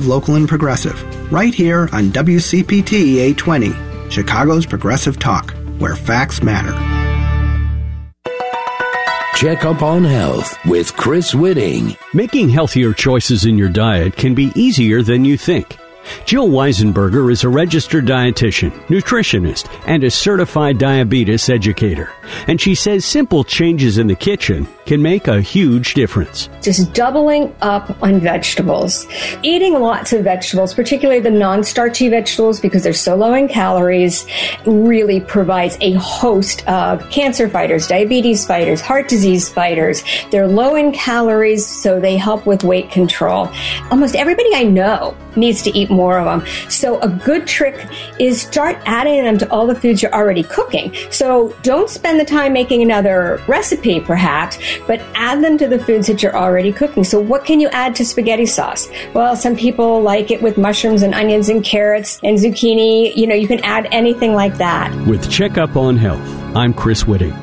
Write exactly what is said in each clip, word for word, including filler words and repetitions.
local, and progressive, right here on W C P T eight twenty, Chicago's Progressive Talk, where facts matter. Check Up on Health with Chris Whitting. Making healthier choices in your diet can be easier than you think. Jill Weisenberger is a registered dietitian, nutritionist, and a certified diabetes educator. And she says simple changes in the kitchen can make a huge difference. Just doubling up on vegetables. Eating lots of vegetables, particularly the non-starchy vegetables, because they're so low in calories, really provides a host of cancer fighters, diabetes fighters, heart disease fighters. They're low in calories, so they help with weight control. Almost everybody I know needs to eat more of them. So a good trick is start adding them to all the foods you're already cooking. So don't spend the time making another recipe, perhaps, but add them to the foods that you're already cooking. So what can you add to spaghetti sauce? Well, some people like it with mushrooms and onions and carrots and zucchini. You know, you can add anything like that. With Checkup on Health, I'm Chris Whitting.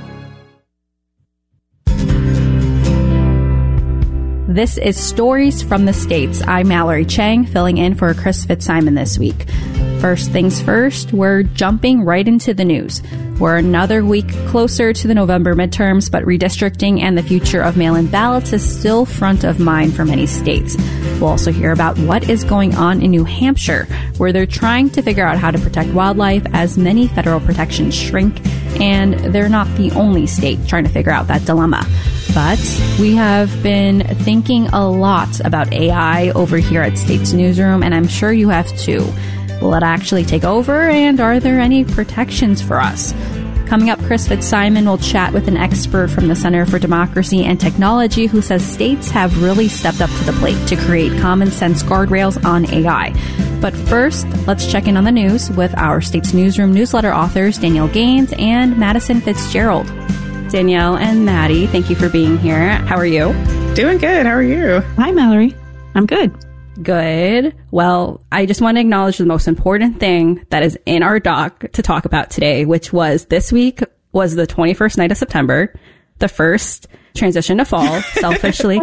This is Stories from the States. I'm Mallory Chang, filling in for Chris Fitzsimon this week. First things first, we're jumping right into the news. We're another week closer to the November midterms, but redistricting and the future of mail-in ballots is still front of mind for many states. We'll also hear about what is going on in New Hampshire, where they're trying to figure out how to protect wildlife as many federal protections shrink, and they're not the only state trying to figure out that dilemma. But we have been thinking a lot about A I over here at States Newsroom, and I'm sure you have too. Will it actually take over, and are there any protections for us? Coming up, Chris Fitzsimon will chat with an expert from the Center for Democracy and Technology who says states have really stepped up to the plate to create common sense guardrails on A I. But first, let's check in on the news with our States Newsroom newsletter authors Danielle Gaines and Madison Fitzgerald. Danielle and Maddie, thank you for being here. How are you? Doing good. How are you? Hi, Mallory. I'm good. Good. Well, I just want to acknowledge the most important thing that is in our doc to talk about today, which was this week was the twenty-first night of September, the first transition to fall, selfishly.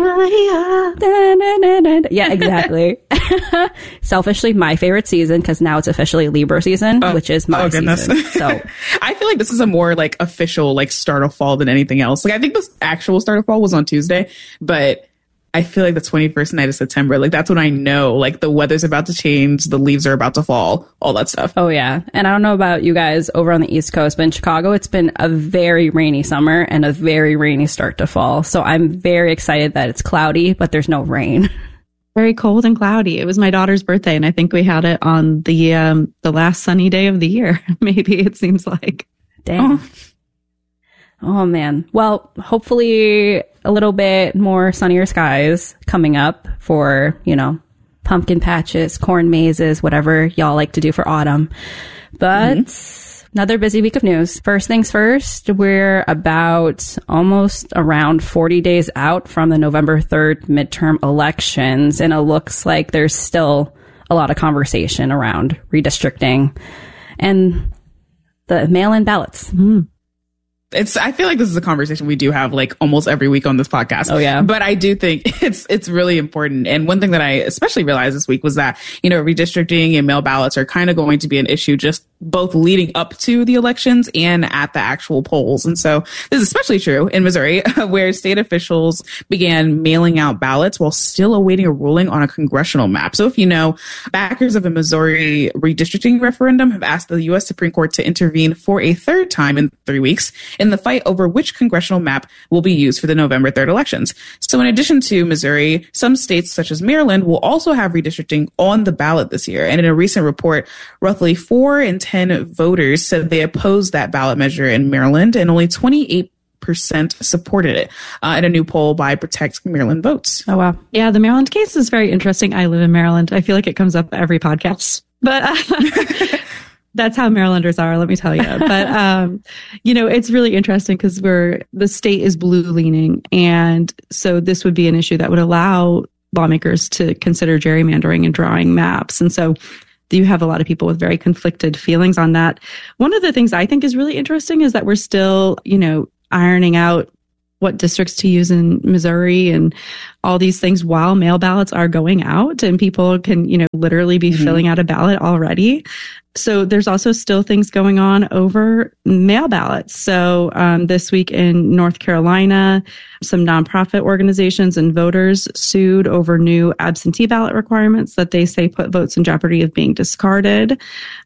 Yeah, exactly. Selfishly, my favorite season, because now it's officially Libra season, oh, which is my oh, goodness. season. So I feel like this is a more like official like start of fall than anything else. Like I think the actual start of fall was on Tuesday, but I feel like the twenty-first night of September, like that's when I know like the weather's about to change, the leaves are about to fall, all that stuff. Oh, yeah. And I don't know about you guys over on the East Coast, but in Chicago, it's been a very rainy summer and a very rainy start to fall. So I'm very excited that it's cloudy, but there's no rain. Very cold and cloudy. It was my daughter's birthday, and I think we had it on the um, the last sunny day of the year. Maybe it seems like. Damn. Oh. Oh, man. Well, hopefully a little bit more sunnier skies coming up for, you know, pumpkin patches, corn mazes, whatever y'all like to do for autumn. But mm-hmm. another busy week of news. First things first, we're about almost around forty days out from the November third midterm elections, and it looks like there's still a lot of conversation around redistricting and the mail-in ballots. Mm-hmm. It's, I feel like this is a conversation we do have like almost every week on this podcast. Oh, yeah. But I do think it's, it's really important. And one thing that I especially realized this week was that, you know, redistricting and mail ballots are kind of going to be an issue just both leading up to the elections and at the actual polls. And so this is especially true in Missouri, where state officials began mailing out ballots while still awaiting a ruling on a congressional map. So if you know, backers of a Missouri redistricting referendum have asked the U S Supreme Court to intervene for a third time in three weeks in the fight over which congressional map will be used for the November third elections. So in addition to Missouri, some states such as Maryland will also have redistricting on the ballot this year. And in a recent report, roughly four in ten voters said they opposed that ballot measure in Maryland, and only twenty-eight percent supported it uh, in a new poll by Protect Maryland Votes. Oh, wow. Yeah, the Maryland case is very interesting. I live in Maryland. I feel like it comes up every podcast. But uh, that's how Marylanders are, let me tell you. But, um, you know, it's really interesting because we're the state is blue leaning. And so this would be an issue that would allow lawmakers to consider gerrymandering and drawing maps. And so you have a lot of people with very conflicted feelings on that. One of the things I think is really interesting is that we're still, you know, ironing out what districts to use in Missouri. And all these things while mail ballots are going out, and people can, you know, literally be mm-hmm. filling out a ballot already. So there's also still things going on over mail ballots. So um, this week in North Carolina, some nonprofit organizations and voters sued over new absentee ballot requirements that they say put votes in jeopardy of being discarded.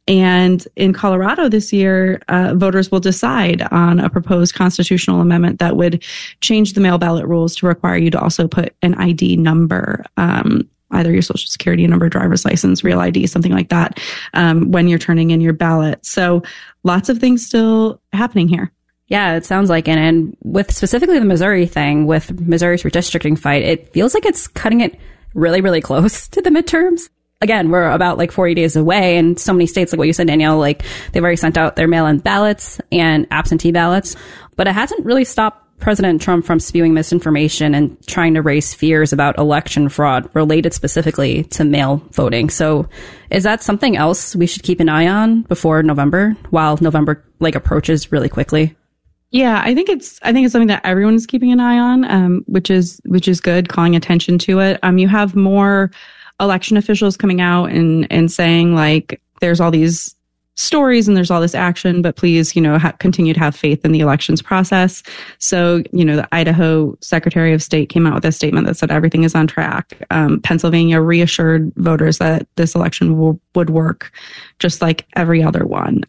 And in Colorado this year, uh, voters will decide on a proposed constitutional amendment that would change the mail ballot rules to require you to also put an I D number, um, either your social security number, driver's license, real I D, something like that, um, when you're turning in your ballot. So lots of things still happening here. Yeah, it sounds like it. And with specifically the Missouri thing, with Missouri's redistricting fight, it feels like it's cutting it really, really close to the midterms. Again, we're about like forty days away, and so many states, like what you said, Danielle, like they've already sent out their mail-in ballots and absentee ballots, but it hasn't really stopped President Trump from spewing misinformation and trying to raise fears about election fraud related specifically to mail voting. So is that something else we should keep an eye on before November, while November like approaches really quickly? Yeah, I think it's I think it's something that everyone is keeping an eye on, um, which is which is good, calling attention to it. Um, you have more election officials coming out and and saying like there's all these stories and there's all this action, but please, you know, ha- continue to have faith in the elections process. So, you know, the Idaho Secretary of State came out with a statement that said everything is on track. Um, Pennsylvania reassured voters that this election will, would work just like every other one.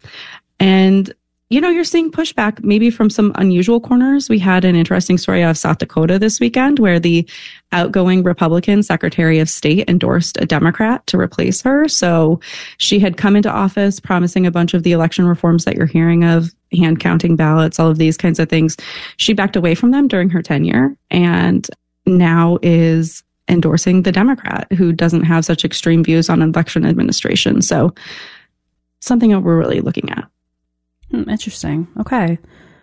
And you know, you're seeing pushback maybe from some unusual corners. We had an interesting story out of South Dakota this weekend where the outgoing Republican Secretary of State endorsed a Democrat to replace her. So she had come into office promising a bunch of the election reforms that you're hearing of, hand counting ballots, all of these kinds of things. She backed away from them during her tenure and now is endorsing the Democrat who doesn't have such extreme views on election administration. So something that we're really looking at. Hmm, interesting. Okay.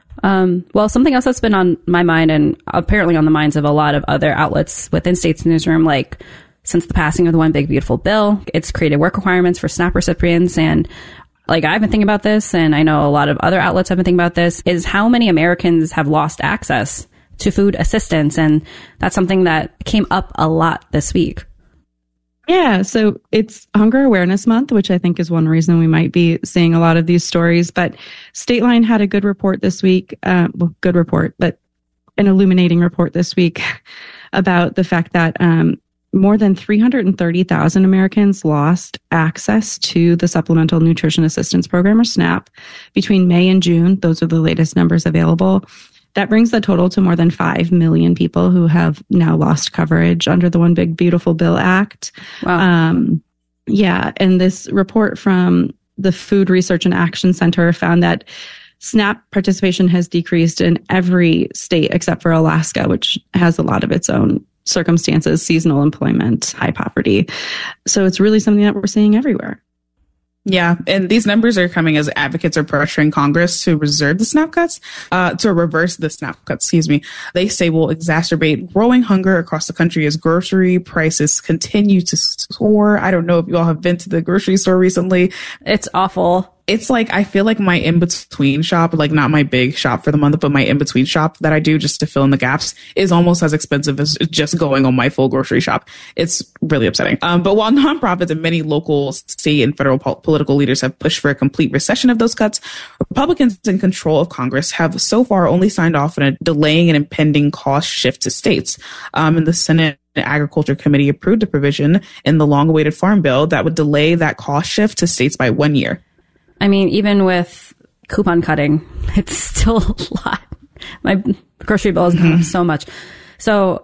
Um, well, something else that's been on my mind and apparently on the minds of a lot of other outlets within States Newsroom, like since the passing of the One Big Beautiful Bill, it's created work requirements for SNAP recipients. And like I've been thinking about this, and I know a lot of other outlets have been thinking about this, is how many Americans have lost access to food assistance. And that's something that came up a lot this week. Yeah, so it's Hunger Awareness Month, which I think is one reason we might be seeing a lot of these stories. But Stateline had a good report this week, uh, well, good report, but an illuminating report this week about the fact that um, more than three hundred thirty thousand Americans lost access to the Supplemental Nutrition Assistance Program, or SNAP, between May and June. Those are the latest numbers available. That brings the total to more than five million people who have now lost coverage under the One Big Beautiful Bill Act. Wow. Um, yeah. And this report from the Food Research and Action Center found that SNAP participation has decreased in every state except for Alaska, which has a lot of its own circumstances, seasonal employment, high poverty. So it's really something that we're seeing everywhere. Yeah, and these numbers are coming as advocates are pressuring Congress to reserve the SNAP cuts, uh, to reverse the SNAP cuts, excuse me. They say will exacerbate growing hunger across the country as grocery prices continue to soar. I don't know if you all have been to the grocery store recently. It's awful. It's like, I feel like my in-between shop, like not my big shop for the month, but my in-between shop that I do just to fill in the gaps is almost as expensive as just going on my full grocery shop. It's really upsetting. Um, but while nonprofits and many local, state, and federal po- political leaders have pushed for a complete recession of those cuts, Republicans in control of Congress have so far only signed off on a delaying an impending cost shift to states. Um, and the Senate Agriculture Committee approved a provision in the long-awaited Farm Bill that would delay that cost shift to states by one year. I mean, even with coupon cutting, it's still a lot. My grocery bill has gone up so much. So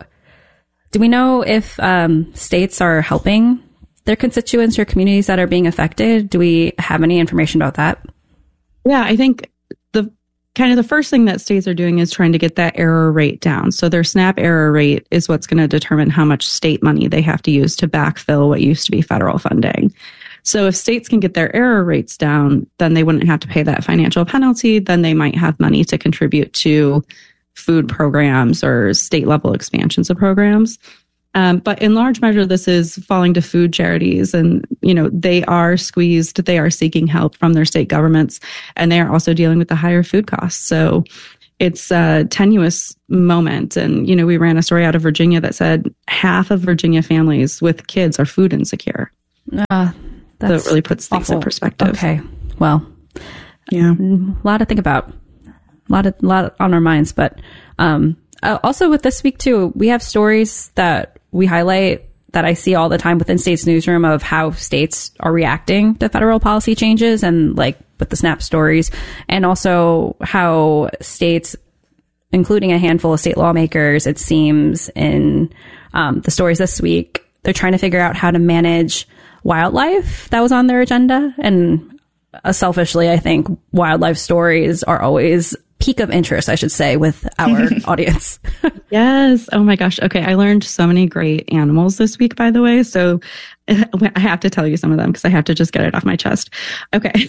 do we know if um, states are helping their constituents or communities that are being affected? Do we have any information about that? Yeah, I think the kind of the first thing that states are doing is trying to get that error rate down. So their SNAP error rate is what's going to determine how much state money they have to use to backfill what used to be federal funding. So if states can get their error rates down, then they wouldn't have to pay that financial penalty. Then they might have money to contribute to food programs or state level expansions of programs. Um, but in large measure, this is falling to food charities, and, you know, they are squeezed. They are seeking help from their state governments, and they are also dealing with the higher food costs. So, it's a tenuous moment. And, you know, we ran a story out of Virginia that said half of Virginia families with kids are food insecure. Uh, that's so it really puts things awful. in perspective. Okay. Well, yeah, a lot to think about. A lot of, lot on our minds. But um, uh, also with this week, too, we have stories that we highlight that I see all the time within States Newsroom of how states are reacting to federal policy changes, and like with the SNAP stories, and also how states, including a handful of state lawmakers, it seems in um, the stories this week, they're trying to figure out how to manage wildlife that was on their agenda. And uh, selfishly, I think wildlife stories are always peak of interest, I should say, with our audience. Yes. Oh my gosh. Okay. I learned so many great animals this week, by the way. So I have to tell you some of them because I have to just get it off my chest. Okay.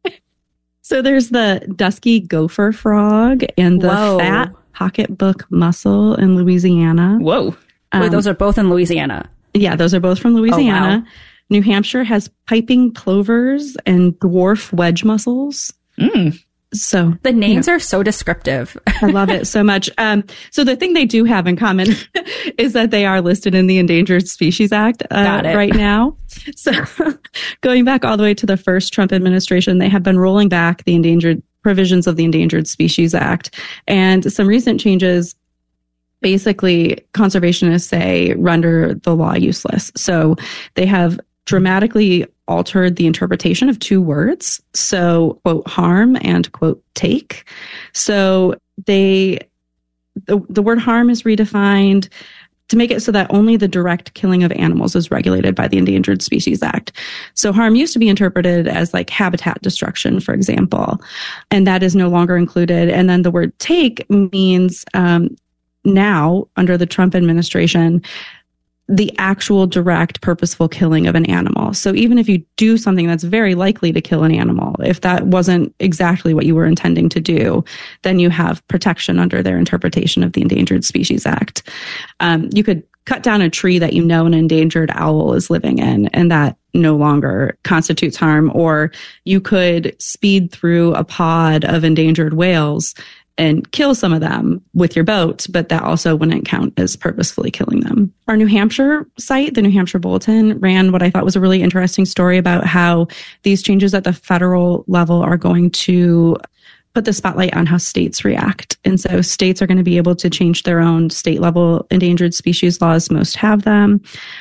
So there's the dusky gopher frog and the Whoa. fat pocketbook mussel in Louisiana. Whoa. Um, Wait, those are both in Louisiana. Yeah, those are both from Louisiana. Oh, wow. New Hampshire has piping plovers and dwarf wedge mussels. Mm. So The names you know, are so descriptive. I love it so much. Um, so the thing they do have in common is that they are listed in the Endangered Species Act uh, right now. So going back all the way to the first Trump administration, they have been rolling back the endangered provisions of the Endangered Species Act. And some recent changes, basically conservationists say render the law useless. So they have dramatically altered the interpretation of two words. So, quote, harm and, quote, take. So they, the, the word harm is redefined to make it so that only the direct killing of animals is regulated by the Endangered Species Act. So harm used to be interpreted as like habitat destruction, for example, and that is no longer included. And then the word take means um, now, under the Trump administration, the actual direct purposeful killing of an animal. So even if you do something that's very likely to kill an animal, if that wasn't exactly what you were intending to do, then you have protection under their interpretation of the Endangered Species Act. Um, you could cut down a tree that you know an endangered owl is living in, and that no longer constitutes harm. Or you could speed through a pod of endangered whales and kill some of them with your boat, but that also wouldn't count as purposefully killing them. Our New Hampshire site, the New Hampshire Bulletin, ran what I thought was a really interesting story about how these changes at the federal level are going to put the spotlight on how states react. And so states are going to be able to change their own state level endangered species laws. Most have them.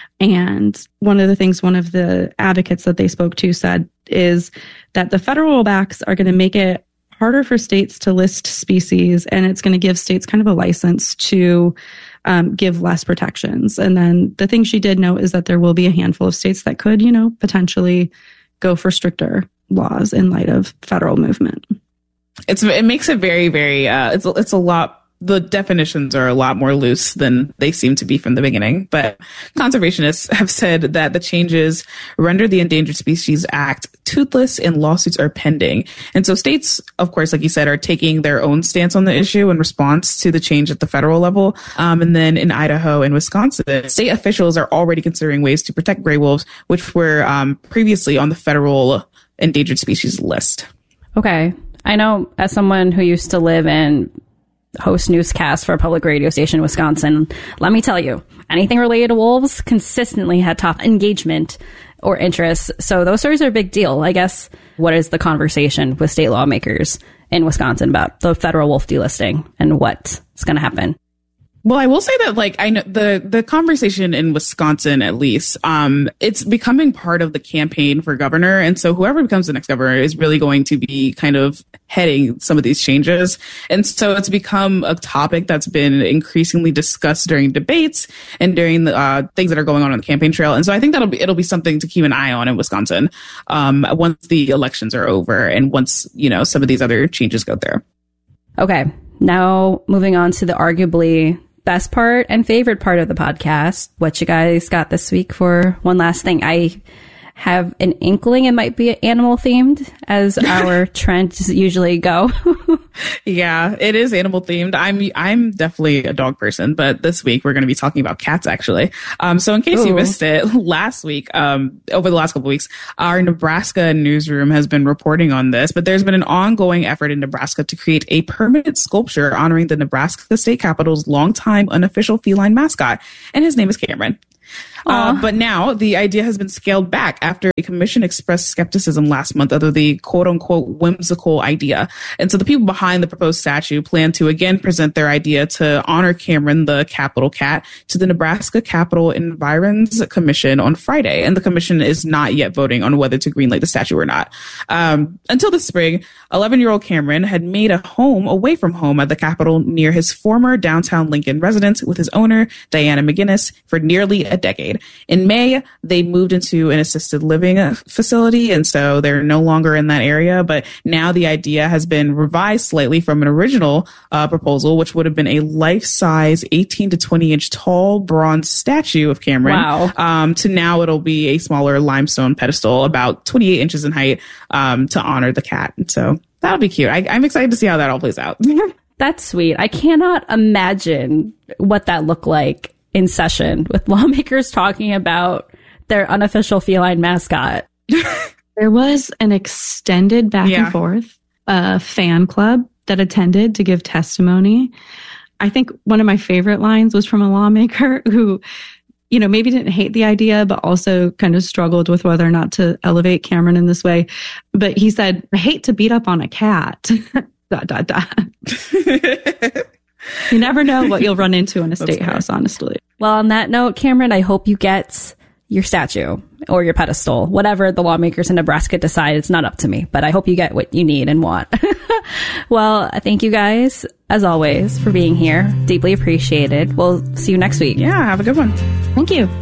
And one of the things one of the advocates that they spoke to said is that the federal backs are going to make it harder for states to list species, and it's going to give states kind of a license to um, give less protections. And then the thing she did note is that there will be a handful of states that could, you know, potentially go for stricter laws in light of federal movement. It's it makes it very, very, uh, it's, it's a lot. The definitions are a lot more loose than they seem to be from the beginning. But conservationists have said that the changes render the Endangered Species Act toothless and lawsuits are pending. And so states, of course, like you said, are taking their own stance on the issue in response to the change at the federal level. Um, and then in Idaho and Wisconsin, state officials are already considering ways to protect gray wolves, which were um, previously on the federal endangered species list. Okay. I know as someone who used to live in host newscasts for a public radio station in Wisconsin, let me tell you, anything related to wolves consistently had top engagement or interest. So those stories are a big deal. I guess, what is the conversation with state lawmakers in Wisconsin about the federal wolf delisting and what's going to happen? Well, I will say that, like, I know the, the conversation in Wisconsin, at least, um, it's becoming part of the campaign for governor. And so whoever becomes the next governor is really going to be kind of heading some of these changes. And so it's become a topic that's been increasingly discussed during debates and during the uh, things that are going on on the campaign trail. And so I think that'll be, it'll be something to keep an eye on in Wisconsin, um, once the elections are over and once, you know, some of these other changes go through. Okay. Now moving on to the arguably best part and favorite part of the podcast. What you guys got this week for one last thing? I have an inkling it might be animal themed, as our trends usually go. Yeah, it is animal themed. I'm I'm definitely a dog person, but this week we're going to be talking about cats, actually. Um, so in case Ooh. you missed it, last week, um, over the last couple of weeks, our Nebraska newsroom has been reporting on this, but there's been an ongoing effort in Nebraska to create a permanent sculpture honoring the Nebraska State Capitol's longtime unofficial feline mascot, and his name is Cameron. Uh, but now the idea has been scaled back after a commission expressed skepticism last month over the quote unquote whimsical idea. And so the people behind the proposed statue plan to again present their idea to honor Cameron, the Capitol cat, to the Nebraska Capitol Environs Commission on Friday. And the commission is not yet voting on whether to greenlight the statue or not. Um, until this spring, eleven-year-old Cameron had made a home away from home at the Capitol near his former downtown Lincoln residence with his owner, Diana McGinnis, for nearly a decade. In May, they moved into an assisted living facility, and so they're no longer in that area. But now the idea has been revised slightly from an original uh, proposal, which would have been a life-size eighteen to twenty inch tall bronze statue of Cameron. Wow. Um, to now it'll be a smaller limestone pedestal, about twenty-eight inches in height, um, to honor the cat. And so that'll be cute. I, I'm excited to see how that all plays out. That's sweet. I cannot imagine what that looked like in session with lawmakers talking about their unofficial feline mascot. There was an extended back yeah. and forth uh, fan club that attended to give testimony. I think one of my favorite lines was from a lawmaker who, you know, maybe didn't hate the idea, but also kind of struggled with whether or not to elevate Cameron in this way. But he said, I hate to beat up on a cat. dot, dot, dot. You never know what you'll run into in a state house, honestly. Well, on that note, Cameron, I hope you get your statue or your pedestal, whatever the lawmakers in Nebraska decide. It's not up to me, but I hope you get what you need and want. Well, thank you guys, as always, for being here. Deeply appreciated. We'll see you next week. Yeah, have a good one. Thank you.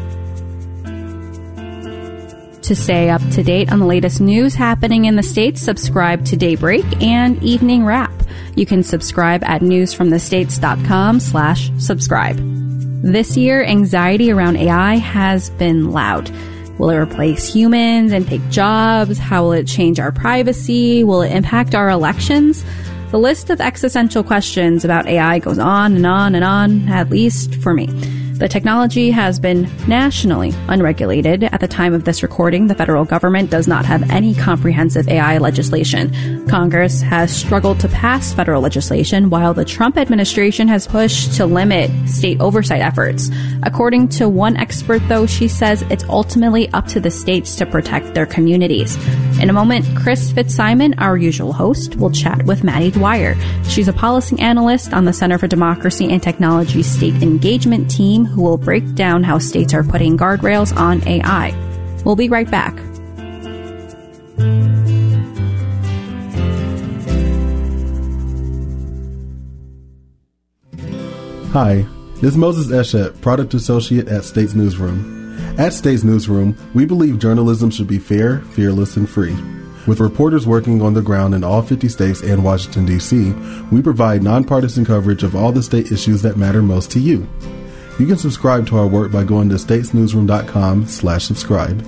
To stay up to date on the latest news happening in the States, subscribe to Daybreak and Evening Wrap. You can subscribe at newsfromthestates.com slash subscribe. This year, anxiety around A I has been loud. Will it replace humans and take jobs? How will it change our privacy? Will it impact our elections? The list of existential questions about A I goes on and on and on, at least for me. The technology has been nationally unregulated. At the time of this recording, the federal government does not have any comprehensive A I legislation. Congress has struggled to pass federal legislation, while the Trump administration has pushed to limit state oversight efforts. According to one expert, though, she says it's ultimately up to the states to protect their communities. In a moment, Chris Fitzsimon, our usual host, will chat with Maddie Dwyer. She's a policy analyst on the Center for Democracy and Technology State Engagement team, who will break down how states are putting guardrails on A I. We'll be right back. Hi, this is Moses Eshet, Product Associate at States Newsroom. At States Newsroom, we believe journalism should be fair, fearless, and free. With reporters working on the ground in all fifty states and Washington, D C, we provide nonpartisan coverage of all the state issues that matter most to you. You can subscribe to our work by going to statesnewsroom.com slash subscribe.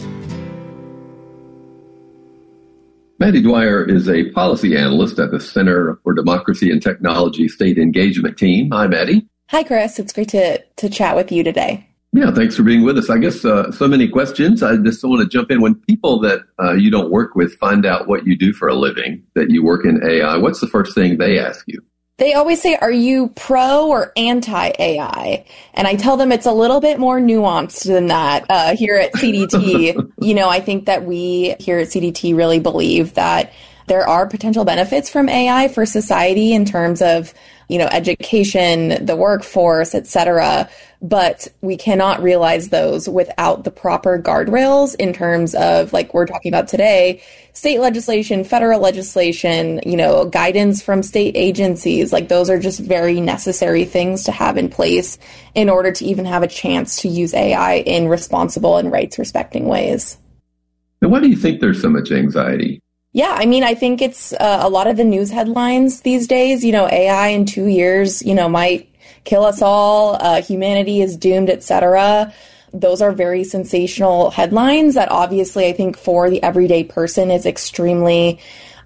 Maddie Dwyer is a policy analyst at the Center for Democracy and Technology State Engagement team. Hi, Maddie. Hi, Chris. It's great to, to chat with you today. Yeah, thanks for being with us. I guess uh, so many questions. I just want to jump in. When people that uh, you don't work with find out what you do for a living, that you work in A I, what's the first thing they ask you? They always say, are you pro or anti-A I? And I tell them it's a little bit more nuanced than that uh, here at C D T. You know, I think that we here at C D T really believe that there are potential benefits from A I for society in terms of, you know, education, the workforce, et cetera. But we cannot realize those without the proper guardrails in terms of, like we're talking about today, state legislation, federal legislation, you know, guidance from state agencies. Like those are just very necessary things to have in place in order to even have a chance to use A I in responsible and rights respecting ways. And why do you think there's so much anxiety? Yeah, I mean, I think it's uh, a lot of the news headlines these days, you know, A I in two years, you know, might kill us all, uh, humanity is doomed, et cetera. Those are very sensational headlines that obviously I think for the everyday person is extremely,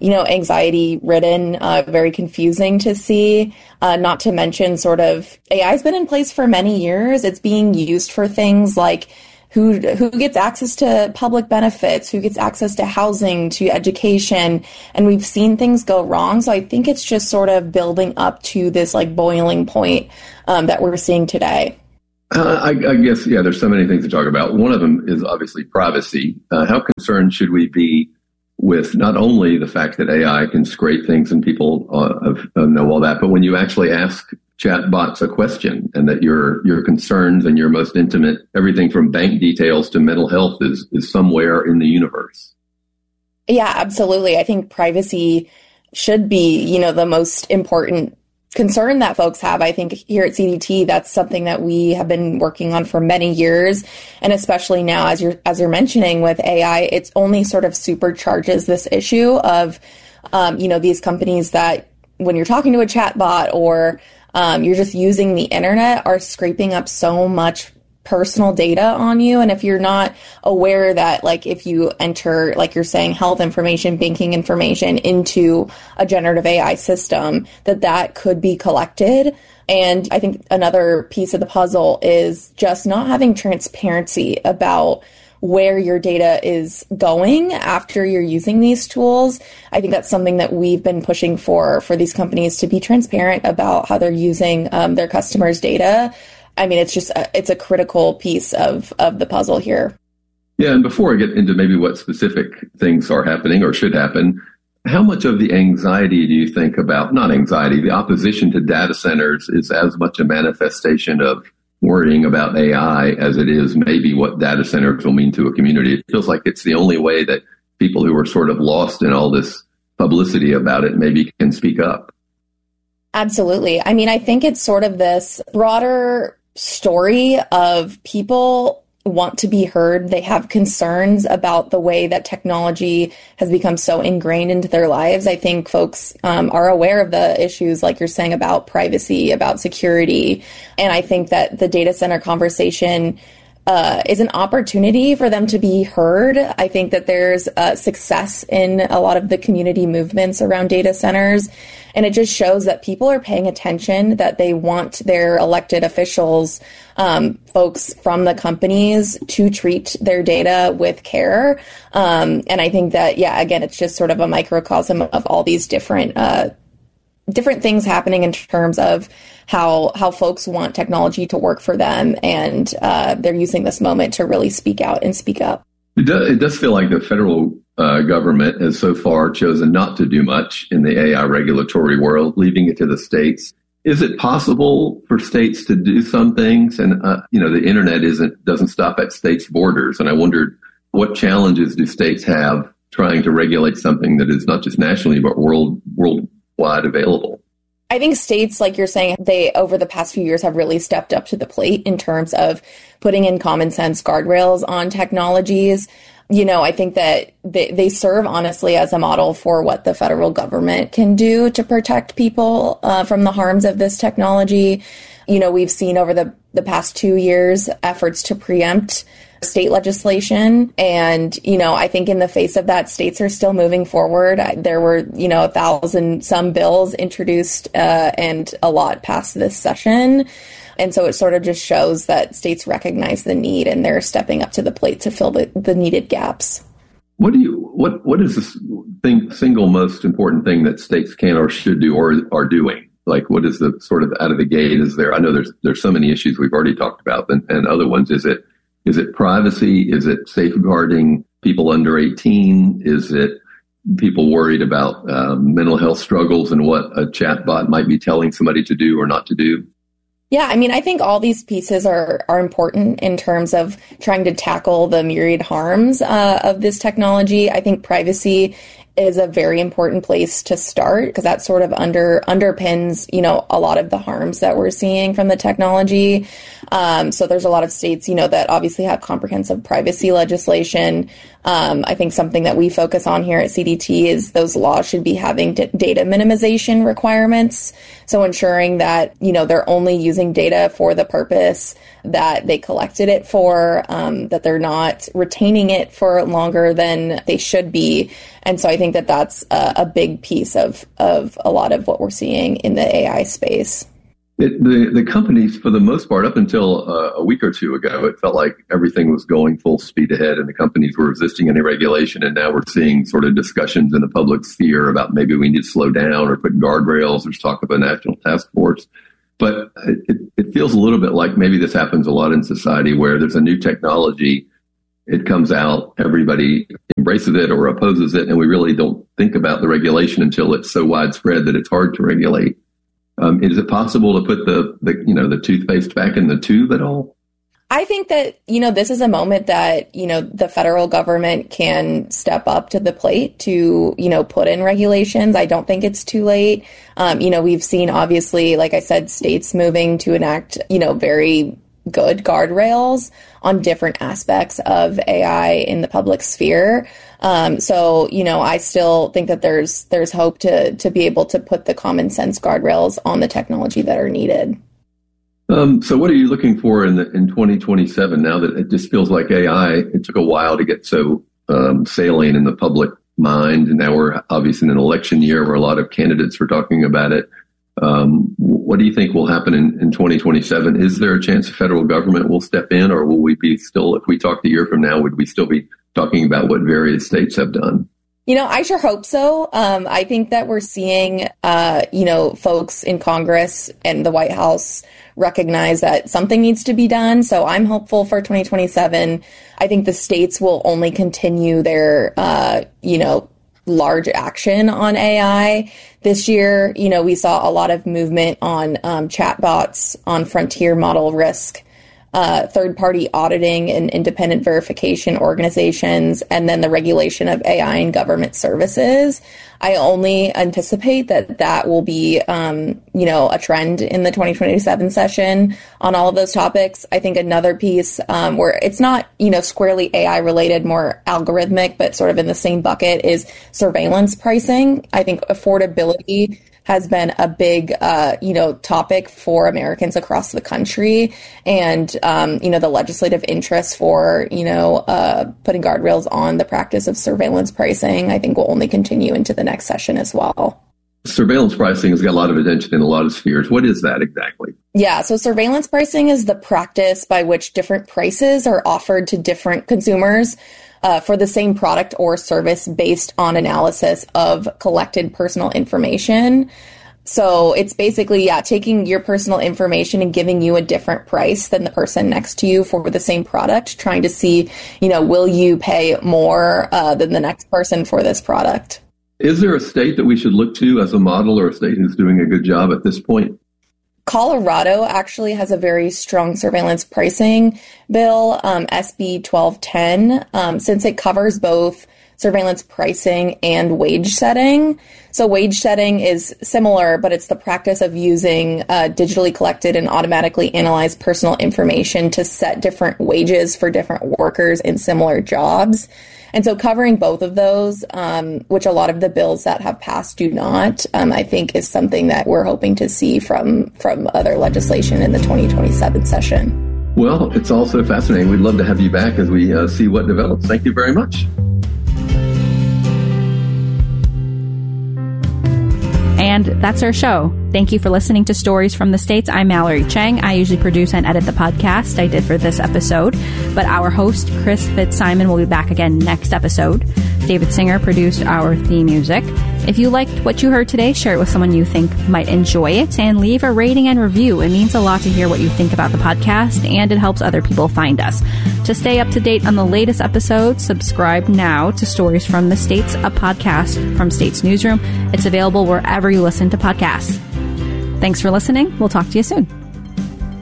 you know, anxiety ridden, uh, very confusing to see. Uh, not to mention sort of A I has been in place for many years. It's being used for things like who who gets access to public benefits, who gets access to housing, to education, and we've seen things go wrong. So I think it's just sort of building up to this like boiling point um, that we're seeing today. Uh, I, I guess, yeah, there's so many things to talk about. One of them is obviously privacy. Uh, how concerned should we be with not only the fact that A I can scrape things and people uh, uh, know all that, but when you actually ask chatbots a question and that your your concerns and your most intimate, everything from bank details to mental health is is somewhere in the universe. Yeah, absolutely. I think privacy should be, you know, the most important concern that folks have. I think here at C D T, that's something that we have been working on for many years. And especially now, as you're, as you're mentioning with A I, it's only sort of supercharges this issue of, um, you know, these companies that when you're talking to a chatbot or um, you're just using the internet are scraping up so much personal data on you. And if you're not aware that, like, if you enter, like you're saying, health information, banking information into a generative A I system, that that could be collected. And I think another piece of the puzzle is just not having transparency about where your data is going after you're using these tools. I think that's something that we've been pushing for, for these companies to be transparent about how they're using um, their customers' data. I mean, it's just, a, it's a critical piece of, of the puzzle here. Yeah, and before I get into maybe what specific things are happening or should happen, how much of the anxiety do you think about, not anxiety, the opposition to data centers is as much a manifestation of worrying about A I as it is maybe what data centers will mean to a community? It feels like it's the only way that people who are sort of lost in all this publicity about it maybe can speak up. Absolutely. I mean, I think it's sort of this broader story of people want to be heard. They have concerns about the way that technology has become so ingrained into their lives. I think folks um, are aware of the issues, like you're saying, about privacy, about security. And I think that the data center conversation Uh, is an opportunity for them to be heard. I think that there's uh, success in a lot of the community movements around data centers. And it just shows that people are paying attention, that they want their elected officials, um, folks from the companies, to treat their data with care. Um, and I think that, yeah, again, it's just sort of a microcosm of all these different uh different things happening in terms of how how folks want technology to work for them, and uh, they're using this moment to really speak out and speak up. It does, it does feel like the federal uh, government has so far chosen not to do much in the A I regulatory world, leaving it to the states. Is it possible for states to do some things? And uh, you know, the internet isn't doesn't stop at states' borders, and I wondered what challenges do states have trying to regulate something that is not just nationally but world world. wide available? I think states, like you're saying, they over the past few years have really stepped up to the plate in terms of putting in common sense guardrails on technologies. You know, I think that they, they serve honestly as a model for what the federal government can do to protect people uh, from the harms of this technology. You know, we've seen over the, the past two years efforts to preempt state legislation. And, you know, I think in the face of that, states are still moving forward. There were, you know, a thousand some bills introduced uh, and a lot passed this session. And so it sort of just shows that states recognize the need and they're stepping up to the plate to fill the, the needed gaps. What do you, what, what is the thing, single most important thing that states can or should do or are doing? Like, what is the sort of out of the gate? Is there, I know there's, there's so many issues we've already talked about and, and other ones. Is it, Is it privacy? Is it safeguarding people under eighteen? Is it people worried about um, mental health struggles and what a chatbot might be telling somebody to do or not to do? Yeah, I mean, I think all these pieces are, are important in terms of trying to tackle the myriad harms uh, of this technology. I think privacy is a very important place to start because that sort of under underpins, you know, a lot of the harms that we're seeing from the technology. Um, so there's a lot of states, you know, that obviously have comprehensive privacy legislation. Um, I think something that we focus on here at C D T is those laws should be having d- data minimization requirements. So ensuring that, you know, they're only using data for the purpose that they collected it for, um, that they're not retaining it for longer than they should be. And so I think that that's a, a big piece of, of a lot of what we're seeing in the A I space. It, the, the companies, for the most part, up until uh, a week or two ago, it felt like everything was going full speed ahead and the companies were resisting any regulation. And now we're seeing sort of discussions in the public sphere about maybe we need to slow down or put guardrails. There's talk of a national task force. But it, it feels a little bit like maybe this happens a lot in society where there's a new technology, it comes out, everybody embraces it or opposes it, and we really don't think about the regulation until it's so widespread that it's hard to regulate. Um, is it possible to put the, the, you know, the toothpaste back in the tube at all? I think that, you know, this is a moment that, you know, the federal government can step up to the plate to, you know, put in regulations. I don't think it's too late. Um, you know, we've seen, obviously, like I said, states moving to enact, you know, very good guardrails on different aspects of A I in the public sphere. Um, so, you know, I still think that there's there's hope to to be able to put the common sense guardrails on the technology that are needed. Um, so what are you looking for in the, in twenty twenty-seven now that it just feels like A I, it took a while to get so um, salient in the public mind, and now we're obviously in an election year where a lot of candidates are talking about it. Um, what do you think will happen in, in twenty twenty-seven? Is there a chance the federal government will step in, or will we be still, if we talked a year from now, would we still be talking about what various states have done? You know, I sure hope so. Um, I think that we're seeing, uh, you know, folks in Congress and the White House recognize that something needs to be done. So I'm hopeful for twenty twenty-seven. I think the states will only continue their, uh, you know, large action on A I. This year, you know, we saw a lot of movement on um, chatbots, on frontier model risk, uh, third-party auditing and independent verification organizations, and then the regulation of A I in government services. I only anticipate that that will be, um, you know, a trend in the twenty twenty-seven session on all of those topics. I think another piece um, where it's not, you know, squarely A I related, more algorithmic, but sort of in the same bucket is surveillance pricing. I think affordability has been a big, uh, you know, topic for Americans across the country. And, um, you know, the legislative interest for, you know, uh, putting guardrails on the practice of surveillance pricing, I think will only continue into the next session as well. Surveillance pricing has got a lot of attention in a lot of spheres. What is that exactly? Yeah, so surveillance pricing is the practice by which different prices are offered to different consumers Uh, for the same product or service based on analysis of collected personal information. So it's basically, yeah, taking your personal information and giving you a different price than the person next to you for the same product, trying to see, you know, will you pay more uh, than the next person for this product? Is there a state that we should look to as a model, or a state who's doing a good job at this point? Colorado actually has a very strong surveillance pricing bill, um, S B twelve ten, um, since it covers both surveillance pricing and wage setting. So wage setting is similar, but it's the practice of using uh, digitally collected and automatically analyzed personal information to set different wages for different workers in similar jobs. And so covering both of those, um, which a lot of the bills that have passed do not, um, I think is something that we're hoping to see from, from other legislation in the twenty twenty-seven session. Well, it's also fascinating. We'd love to have you back as we uh, see what develops. Thank you very much. And that's our show. Thank you for listening to Stories from the States. I'm Mallory Cheng. I usually produce and edit the podcast. I did for this episode. But our host, Chris Fitzsimon, will be back again next episode. David Singer produced our theme music. If you liked what you heard today, share it with someone you think might enjoy it, and leave a rating and review. It means a lot to hear what you think about the podcast, and it helps other people find us. To stay up to date on the latest episodes, subscribe now to Stories from the States, a podcast from States Newsroom. It's available wherever you listen to podcasts. Thanks for listening. We'll talk to you soon.